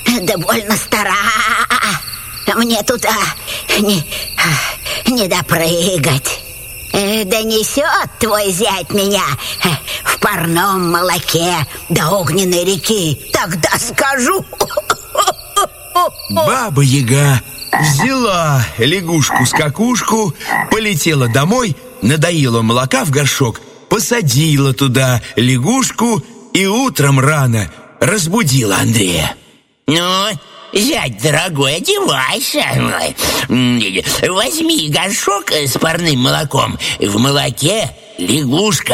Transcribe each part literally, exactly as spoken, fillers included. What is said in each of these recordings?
да больно стара. Мне туда не, не допрыгать. Да несет твой зять меня в парном молоке до огненной реки. Тогда скажу. Баба-Яга взяла лягушку-скакушку, полетела домой, надоила молока в горшок, посадила туда лягушку и утром рано разбудила Андрея. Ну, зять дорогой, одевайся. Возьми горшок с парным молоком. В молоке лягушка.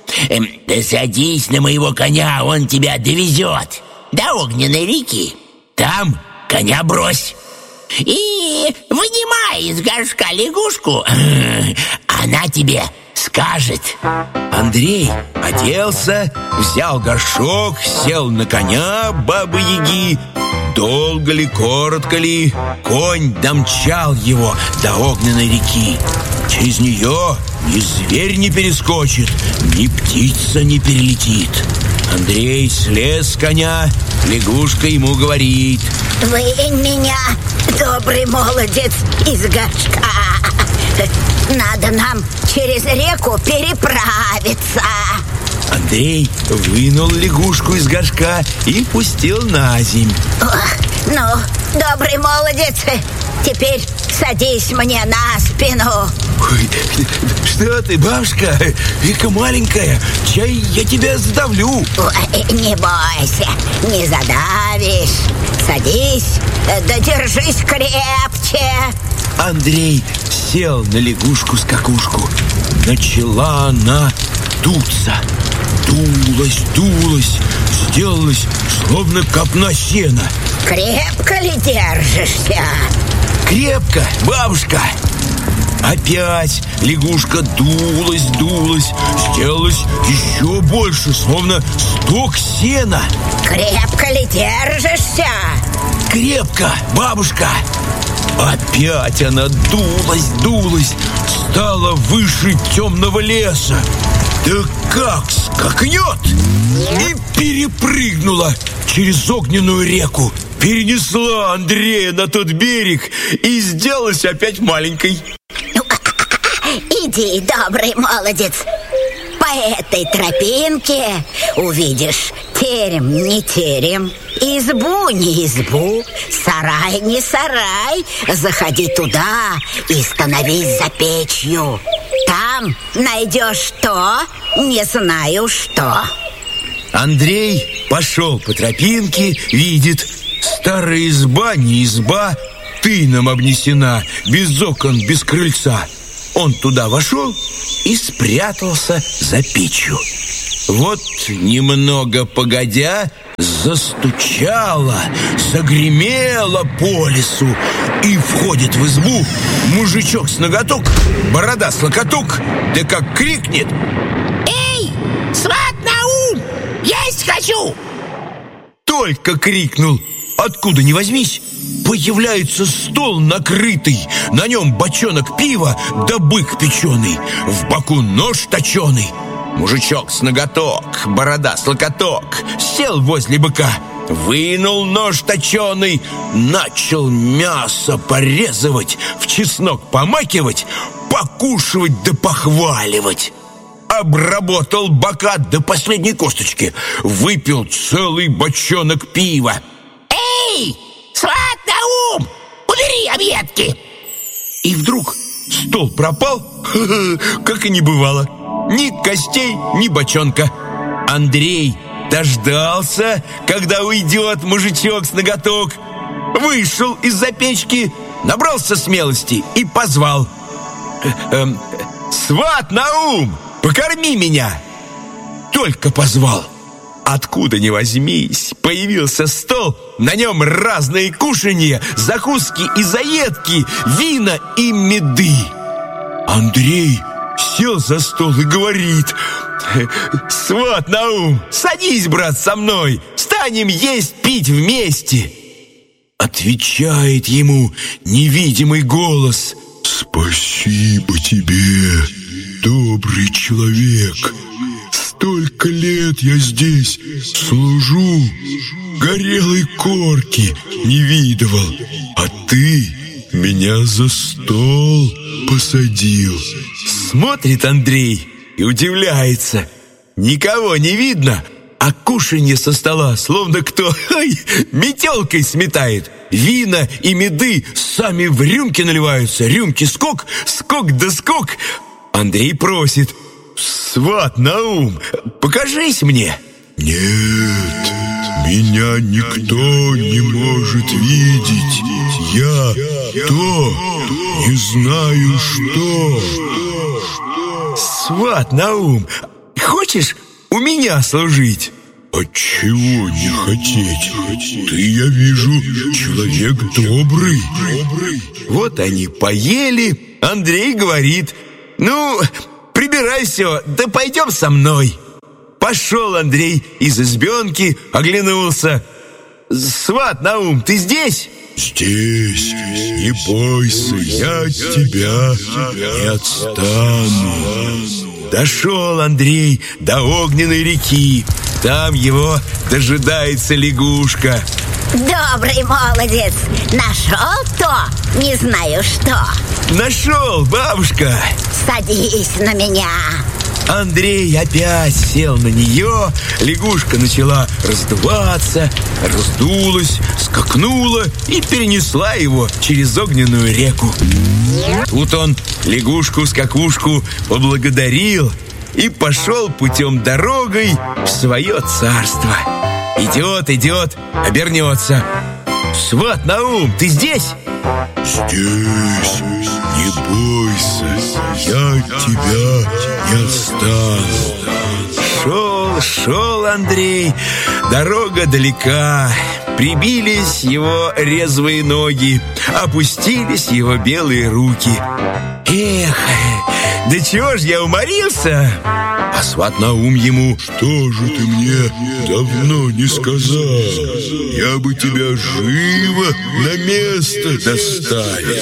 Садись на моего коня, он тебя довезет до огненной реки. Там коня брось. И вынимай из горшка лягушку, она тебе скажет. Андрей оделся, взял горшок, сел на коня Бабы-Яги. Долго ли, коротко ли, конь домчал его до огненной реки. Через нее ни зверь не перескочит, ни птица не перелетит. Андрей слез с коня, лягушка ему говорит: вынь меня, добрый молодец, из горшка. Надо нам через реку переправиться. Андрей вынул лягушку из горшка и пустил на земь. Ох, ну, добрый молодец, теперь садись мне на спину. Ой, что ты, бабушка, века маленькая, чай я тебя задавлю. Ой, не бойся, не задавишь. Садись, да держись крепче. Андрей сел на лягушку-скакушку. Начала она дуться. Дулась, дулась, сделалась словно копна сена. Крепко ли держишься? Крепко, бабушка. Опять лягушка дулась, дулась, сделалась еще больше, словно сток сена. Крепко ли держишься? Крепко, бабушка. Опять она дулась, дулась, стала выше темного леса. Да как скакнет! И перепрыгнула через огненную реку, перенесла Андрея на тот берег и сделалась опять маленькой. Иди, добрый молодец, по этой тропинке увидишь терем не терем, избу не избу, сарай не сарай. Заходи туда и становись за печью. Там найдешь то, не знаю что. Андрей пошел по тропинке, видит: старая изба не изба, тыном обнесена, без окон, без крыльца. Он туда вошел и спрятался за печью. Вот немного погодя, застучало, загремело по лесу, и входит в избу мужичок с ноготок, борода с локоток, да как крикнет: эй, сват Наум, есть хочу! Только крикнул, откуда ни возьмись, появляется стол накрытый, на нем бочонок пива да бык печеный, в боку нож точеный. Мужичок с ноготок, борода с локоток, сел возле быка, вынул нож точеный, начал мясо порезывать, в чеснок помакивать, покушивать да похваливать. Обработал бока до последней косточки, выпил целый бочонок пива. Эй, сват Наум, убери объедки! И вдруг стол пропал, как и не бывало. Ни костей, ни бочонка. Андрей дождался, когда уйдет мужичок с ноготок, вышел из-за печки, набрался смелости и позвал: эм, сват Наум, покорми меня! Только позвал. Откуда ни возьмись, появился стол, на нем разные кушанья, закуски и заедки, вина и меды. Андрей сел за стол и говорит: сват Наум, садись, брат, со мной, станем есть, пить вместе. Отвечает ему невидимый голос: спасибо тебе, добрый человек. С Столько лет я здесь служу, горелой корки не видывал, а ты меня за стол посадил. Смотрит Андрей и удивляется. Никого не видно, а кушанье со стола, словно кто ой, метелкой сметает. Вина и меды сами в рюмки наливаются. Рюмки скок, скок да скок. Андрей просит: сват Наум, покажись мне. Нет, меня никто не может видеть. Я то не знаю что. Сват Наум, хочешь у меня служить? Отчего не хотеть? Ты, я вижу, человек добрый. Вот они поели. Андрей говорит: ну, прибирай все, да пойдем со мной. Пошел Андрей из избенки, оглянулся. Сват Наум, ты здесь? Здесь, не бойся, я от тебя не отстану. Дошел Андрей до огненной реки. Там его дожидается лягушка. Добрый молодец, нашел то, не знаю что. Нашел, бабушка. Садись на меня. Андрей опять сел на нее. Лягушка начала раздуваться, раздулась, скакнула и перенесла его через огненную реку. Тут он лягушку-скакушку поблагодарил и пошел путем дорогой в свое царство. Идет, идет, обернется. Сват Наум, ты здесь? Здесь, не бойся, я от тебя не отстану. Шел, шел Андрей, дорога далека. Прибились его резвые ноги, опустились его белые руки. Эх, да чего ж я уморился? А сват Наум ему: что же ты мне давно не сказал? Я бы тебя живо на место доставил.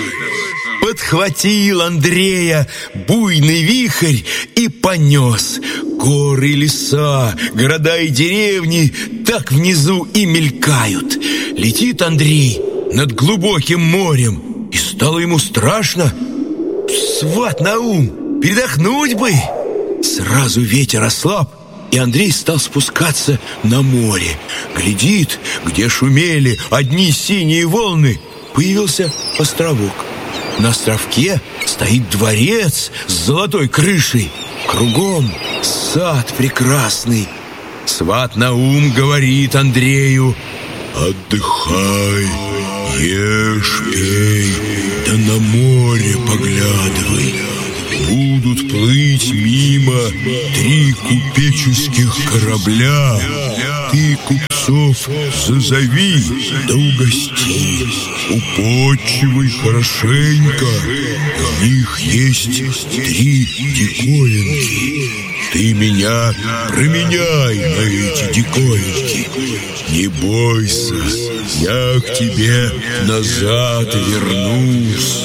Подхватил Андрея буйный вихрь и понес. Горы, леса, города и деревни так внизу и мелькают. Летит Андрей над глубоким морем, и стало ему страшно. Сват Наум, передохнуть бы. Сразу ветер ослаб, и Андрей стал спускаться на море. Глядит, где шумели одни синие волны, появился островок. На островке стоит дворец с золотой крышей. Кругом сад прекрасный. Сват Наум говорит Андрею: отдыхай, ешь, пей, да на море поглядывай. Будут плыть мимо три купеческих корабля. Ты купцов зазови да угости. Употчивай хорошенько. В них есть три диковинки. Ты меня променяй на эти диковинки. Не бойся, я к тебе назад вернусь.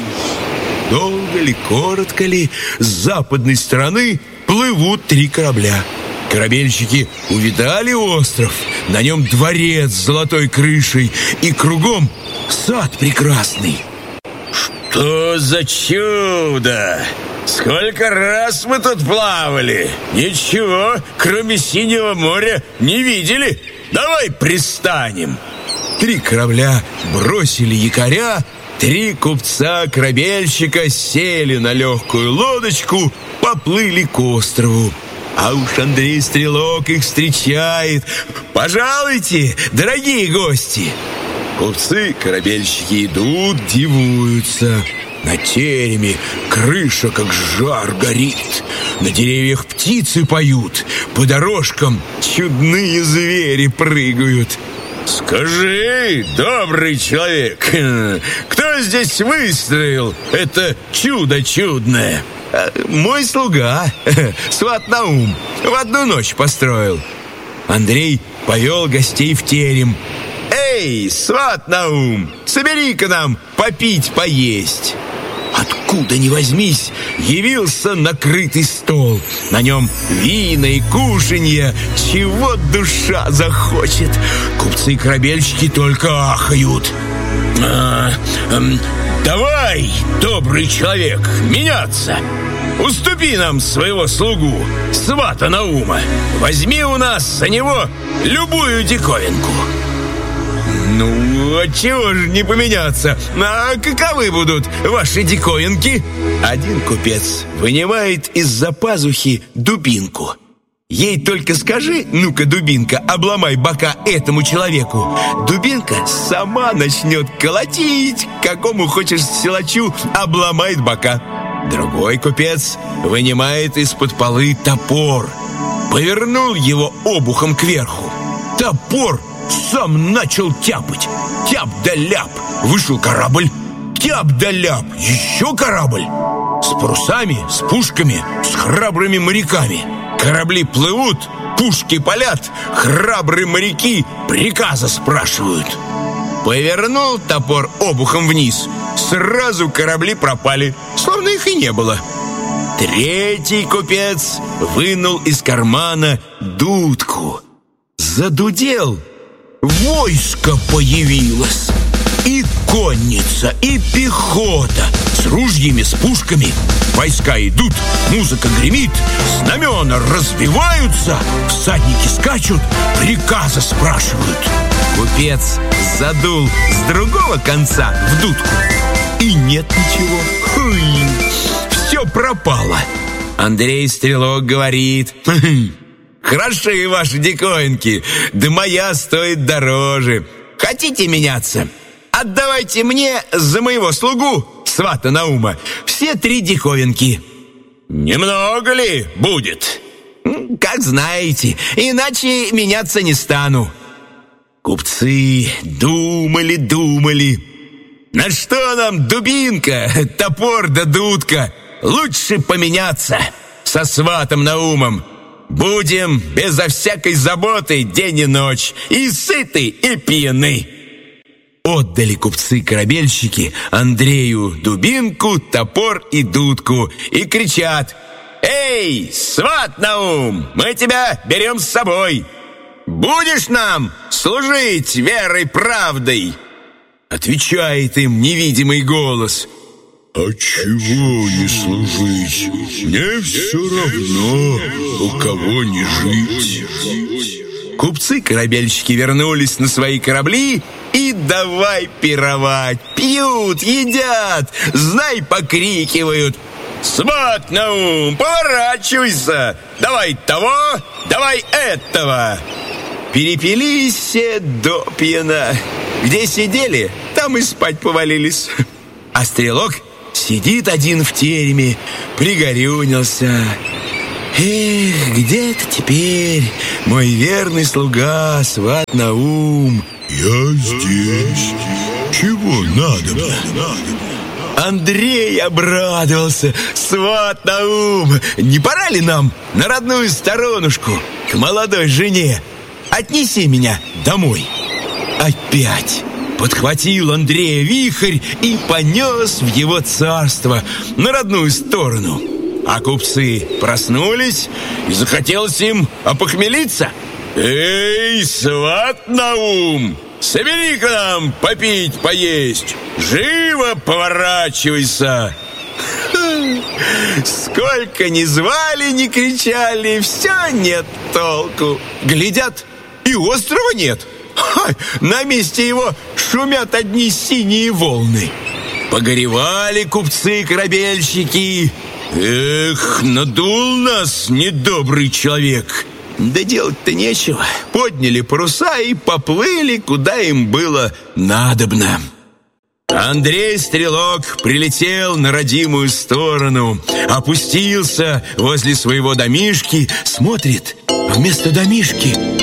Долго ли, коротко ли, с западной стороны плывут три корабля. Корабельщики увидали остров, на нем дворец с золотой крышей, и кругом сад прекрасный. Что за чудо! Сколько раз мы тут плавали! Ничего, кроме синего моря, не видели. Давай пристанем. Три корабля бросили якоря. Три купца-корабельщика сели на легкую лодочку, поплыли к острову. А уж Андрей Стрелок их встречает. Пожалуйте, дорогие гости! Купцы-корабельщики идут, дивуются. На тереме крыша, как жар, горит. На деревьях птицы поют. По дорожкам чудные звери прыгают. Скажи, добрый человек, кто здесь выстроил это чудо чудное? Мой слуга, сват Наум, в одну ночь построил. Андрей повел гостей в терем. Эй, сват Наум, собери-ка нам попить, поесть. откуда ни возьмись, явился накрытый стол. На нем вина и кушанье, чего душа захочет. Купцы и корабельщики только ахают. А, эм, давай, добрый человек, меняться. Уступи нам своего слугу, свата Наума. Возьми у нас за него любую диковинку. Ну, отчего же не поменяться? А каковы будут ваши диковинки? Один купец вынимает из-за пазухи дубинку. Ей только скажи: ну-ка, дубинка, обломай бока этому человеку. Дубинка сама начнет колотить, какому хочешь силачу обломает бока. Другой купец вынимает из-под полы топор, повернул его обухом кверху. Топор сам начал тяпать. Тяп да ляп, вышел корабль. Тяп да ляп, еще корабль. С парусами, с пушками, с храбрыми моряками. Корабли плывут, пушки палят, храбрые моряки приказа спрашивают. Повернул топор обухом вниз, сразу корабли пропали, словно их и не было. Третий купец вынул из кармана дудку. Задудел, войско появилось. И конница, и пехота, с ружьями, с пушками. Войска идут, музыка гремит, знамена развиваются, всадники скачут, приказы спрашивают. Купец задул с другого конца в дудку, и нет ничего. Хуй, все пропало. Андрей Стрелок говорит: хороши ваши диковинки, да моя стоит дороже. Хотите меняться? Отдавайте мне за моего слугу, свата Наума, все три диковинки. Немного ли будет? Как знаете, иначе меняться не стану. Купцы думали, думали. На что нам дубинка, топор да дудка? Лучше поменяться со сватом Наумом. Будем безо всякой заботы день и ночь, и сыты, и пьяны. Отдали купцы-корабельщики Андрею дубинку, топор и дудку и кричат: «Эй, сват Наум, мы тебя берем с собой! Будешь нам служить верой, правдой?» Отвечает им невидимый голос: «А чего не служить? Мне все равно, у кого не жить». Купцы-корабельщики вернулись на свои корабли и давай пировать. Пьют, едят, знай, покрикивают: «Сват Наум, поворачивайся! Давай того, давай этого!» Перепились все допьяна. Где сидели, там и спать повалились. А Стрелок сидит один в тереме, пригорюнился. Эх, где ты теперь, мой верный слуга, сват Наум? Я здесь. Чего надо? Андрей обрадовался. Сват Наум, не пора ли нам на родную сторонушку, к молодой жене? Отнеси меня домой. Опять подхватил Андрея вихрь и понес в его царство, на родную сторону. А купцы проснулись, и захотелось им опохмелиться. «Эй, сват Наум, собери к нам попить, поесть! Живо поворачивайся!» Сколько ни звали, ни кричали, все нет толку. Глядят, и острова нет. Ха, на месте его шумят одни синие волны. Погоревали купцы-корабельщики. Эх, надул нас недобрый человек. Да делать-то нечего. Подняли паруса и поплыли, куда им было надобно. Андрей Стрелок прилетел на родимую сторону, опустился возле своего домишки, смотрит, вместо домишки